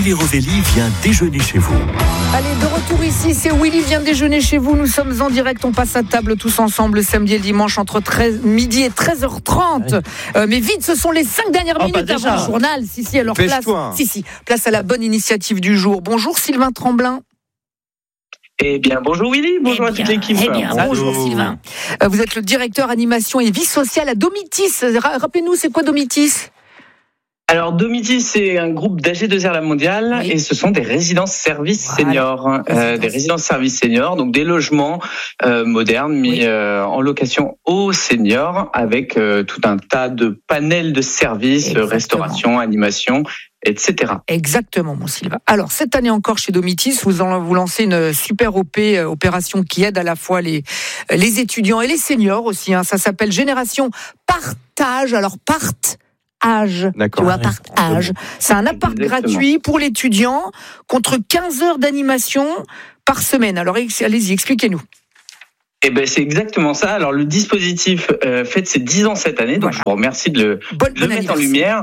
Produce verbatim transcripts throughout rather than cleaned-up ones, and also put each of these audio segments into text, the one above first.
Willy Rovelli vient déjeuner chez vous. Allez, de retour ici, c'est Willy vient déjeuner chez vous. Nous sommes en direct, on passe à table tous ensemble le samedi et le dimanche entre treize, midi et treize heures trente. Euh, mais vite, ce sont les cinq dernières oh, minutes avant le journal. Si, si, alors place, si, si, place à la bonne initiative du jour. Bonjour Sylvain Tremblin. Eh bien, bonjour Willy, bonjour eh bien, à toute l'équipe. Eh bien, bonjour Sylvain. Euh, vous êtes le directeur animation et vie sociale à Domitis. Rappelez-nous, c'est quoi Domitis ? Alors, Domitis, c'est un groupe d'A G deux R La Mondiale oui. et ce sont des résidences services voilà. seniors. Euh, Résidence. Des résidences services seniors, donc des logements euh, modernes mis oui. euh, en location aux seniors avec euh, tout un tas de panels de services, Exactement. restauration, animation, et cetera. Exactement, mon Sylvain. Alors, cette année encore chez Domitis, vous, en, vous lancez une super O P, euh, opération qui aide à la fois les, les étudiants et les seniors aussi. Hein. Ça s'appelle Génération Partage. Alors, parte Âge, tu vois, partage. C'est un appart Exactement. gratuit pour l'étudiant contre quinze heures d'animation par semaine. Alors, allez-y, expliquez-nous. Eh ben, c'est exactement ça. Alors, le dispositif euh, fête ses dix ans cette année, donc voilà. je vous remercie de le, bonne, de le bonne mettre en lumière.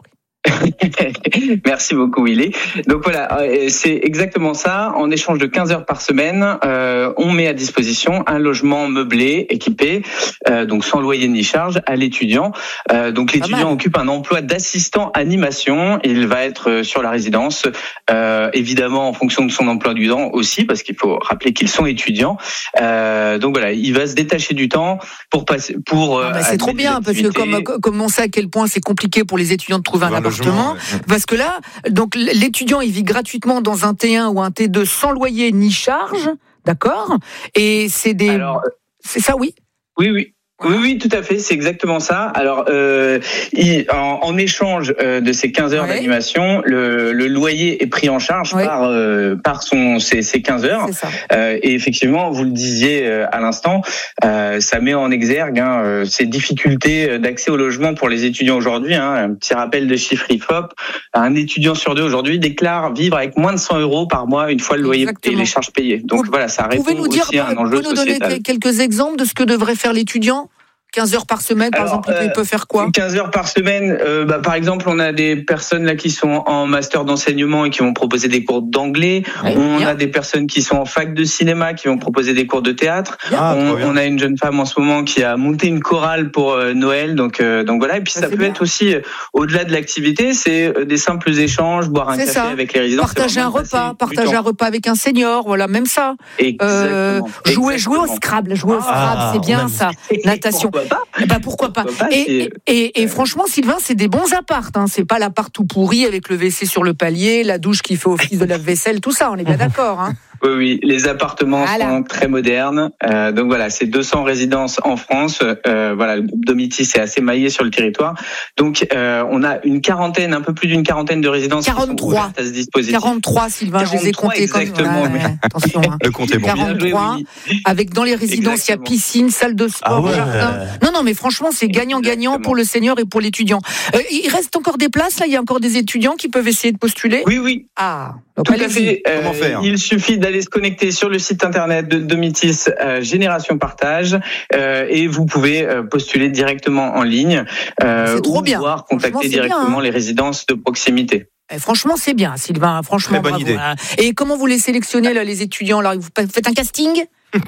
Merci beaucoup Willy. Donc voilà, c'est exactement ça. En échange de quinze heures par semaine, euh, on met à disposition un logement meublé, équipé, euh, donc sans loyer ni charge, à l'étudiant. Euh, donc l'étudiant occupe un emploi d'assistant animation. Il va être sur la résidence, euh, évidemment en fonction de son emploi du temps aussi, parce qu'il faut rappeler qu'ils sont étudiants. Euh, donc voilà, il va se détacher du temps pour passer, pour. Ah bah c'est trop bien parce que comme comme on sait à quel point c'est compliqué pour les étudiants de trouver un appartement. Parce que là, donc l'étudiant il vit gratuitement dans un T un ou un T deux sans loyer ni charge, d'accord ? Et c'est des, Alors, c'est ça, oui. Oui, oui. Oui, oui, tout à fait, c'est exactement ça. Alors, euh, il, en, en échange euh, de ces quinze heures ouais. d'animation, le, le loyer est pris en charge ouais. par euh, par son ces, ces quinze heures. C'est ça. Euh, et effectivement, vous le disiez euh, à l'instant, euh, ça met en exergue hein, euh, ces difficultés d'accès au logement pour les étudiants aujourd'hui. Hein. Un petit rappel de chiffres I F O P, un étudiant sur deux aujourd'hui déclare vivre avec moins de cent euros par mois une fois le loyer Exactement. et les charges payées. Donc vous, voilà, ça répond pouvez nous dire, aussi à un enjeu sociétal. Vous nous donner sociétal. quelques exemples de ce que devrait faire l'étudiant ? quinze heures par semaine, par Alors, exemple, euh, il peut faire quoi ? quinze heures par semaine, euh, bah, par exemple, on a des personnes là qui sont en master d'enseignement et qui vont proposer des cours d'anglais. Oui, on bien. a des personnes qui sont en fac de cinéma qui vont proposer des cours de théâtre. Ah, on, on a une jeune femme en ce moment qui a monté une chorale pour euh, Noël, donc euh, donc voilà. Et puis ça, ça peut bien. être aussi euh, au-delà de l'activité, c'est euh, des simples échanges, boire un c'est café ça. avec les résidents. Partager un repas, partager un repas avec un senior, voilà, même ça. Exactement. Euh, jouer, Exactement. jouer au Scrabble, jouer au Scrabble, ah, c'est bien même. ça. Natation. Pourquoi pas ? Bah, pourquoi Pourquoi pas, pas et, et, et, et franchement, Sylvain, c'est des bons apparts. Hein. C'est pas l'appart tout pourri avec le W C sur le palier, la douche qui fait office de lave-vaisselle, tout ça. On est bien d'accord. Hein. Oui, oui, les appartements voilà. sont très modernes. Euh, donc voilà, c'est deux cents résidences en France. Euh, voilà, le groupe Domitis est assez maillé sur le territoire. Donc euh, on a une quarantaine, un peu plus d'une quarantaine de résidences quarante-trois qui sont à ce dispositif. quarante-trois, Sylvain, je les ai comptés exactement. Comme... Ouais, ouais, attention. Hein. Le compte est bon. quarante-trois, oui. Avec dans les résidences, il y a piscine, salle de sport, ah ouais. jardin. Non, non, mais franchement, c'est gagnant-gagnant pour le senior et pour l'étudiant. Euh, il reste encore des places là. Il y a encore des étudiants qui peuvent essayer de postuler. Oui, oui. Ah. Donc, Tout à fait. Euh, Comment faire ? Il suffit d'aller se connecter sur le site internet de Domitis euh, Génération Partage euh, et vous pouvez euh, postuler directement en ligne euh, c'est trop ou bien. pouvoir contacter directement bien, hein. les résidences de proximité. Et franchement, c'est bien, Sylvain. Franchement, Très bonne bravo. idée. Et comment vous les sélectionnez là, les étudiants ? Alors, vous faites un casting ?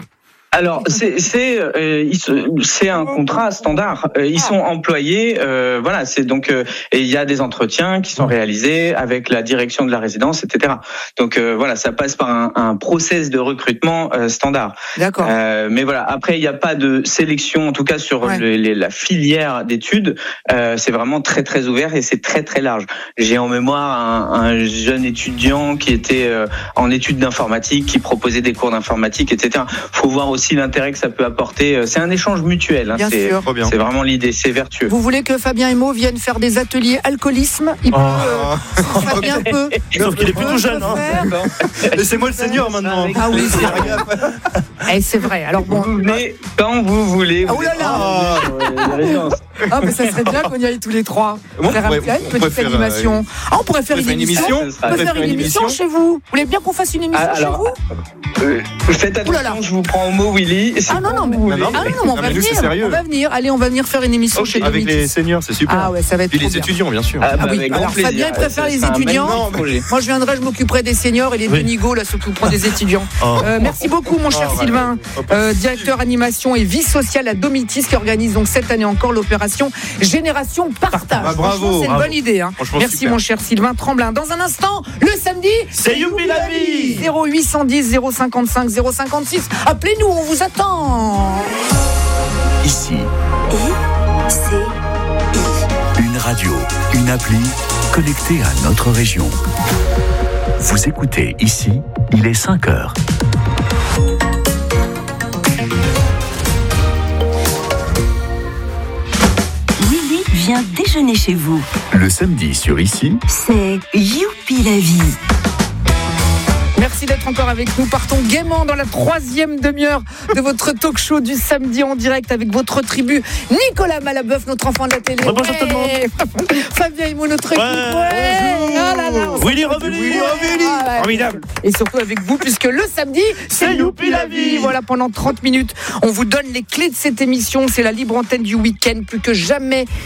Alors c'est c'est euh, c'est un contrat standard. Ils sont employés, euh, voilà. C'est donc euh, et il y a des entretiens qui sont réalisés avec la direction de la résidence, et cetera. Donc euh, voilà, ça passe par un, un process de recrutement euh, standard. D'accord. Euh, mais voilà, après il n'y a pas de sélection, en tout cas sur ouais. le, les, la filière d'études. Euh, c'est vraiment très très ouvert et c'est très très large. J'ai en mémoire un, un jeune étudiant qui était euh, en études d'informatique, qui proposait des cours d'informatique, et cetera. Faut voir aussi aussi l'intérêt que ça peut apporter. C'est un échange mutuel. Hein. Bien c'est, sûr. c'est vraiment l'idée. C'est vertueux. Vous voulez que Fabien Emo vienne faire des ateliers alcoolisme ? Il peut. Oh. Euh, Fabien peut. Sauf qu'il est plutôt jeune. Hein. Laissez-moi le senior maintenant. Ah oui, c'est vrai. Et c'est vrai. Alors bon. Vous venez quand vous voulez. Oh là là. Oh. Ah, mais ça serait bien qu'on y aille tous les trois. Bon, faire un, ouais, une on petite faire, animation. euh, Ah, on pourrait faire on une fait une émission. émission. On peut faire une émission chez vous. Vous voulez bien qu'on fasse une émission Ah, alors, chez vous euh, Faites attention, Oulala. je vous prends au mot, Willy. C'est Ah non, non, mais, Non, non, ah, mais- non, non, on non, va mais nous, c'est venir. sérieux. On va venir. Allez, on va venir faire une émission Ok. chez Avec Domitis. les seniors, c'est super. Ah ouais, ça va être Puis trop les bien. étudiants, bien sûr. Ah, bah, Ah oui, avec grand alors plaisir. Fabien, il préfère Ça les sera un étudiants. magnifique projet. Moi, je viendrai, je m'occuperai des seniors et les Oui. deux nigauds, là, s'occuperont des étudiants. Oh. Euh, merci beaucoup, mon cher Oh, ouais. Sylvain, Oh, pas euh, directeur animation et vie sociale à Domitis, qui organise donc cette année encore l'opération Génération Partage. Ah, bravo, Franchement, c'est une bravo. bonne idée. Hein. Franchement, Merci, super. mon cher Sylvain Tremblin. Dans un instant, le samedi, C'est Youpi la vie. zéro huit cent dix zéro cinquante-cinq zéro cinquante-six. Appelez-nous, on vous attend. Ici, I, C, I. une radio, une appli connectée à notre région. Vous écoutez ici, il est cinq heures. Willy vient déjeuner chez vous. Le samedi sur ici, C'est Youpi la vie. Merci d'être encore avec nous. Partons gaiement dans la troisième demi-heure de votre talk show du samedi en direct avec votre tribu. Nicolas Malabeuf, notre enfant de la télé. Bonjour tout le monde. Fabien Himo, notre équipe. Ouais. Ouais. Ah là là, on Willy s'entend. revenu. Ouais. Willy revenu. Ah ouais. Formidable. Et surtout avec vous, puisque le samedi, C'est Youpi la vie. Voilà, pendant trente minutes, on vous donne les clés de cette émission. C'est la libre antenne du week-end. Plus que jamais,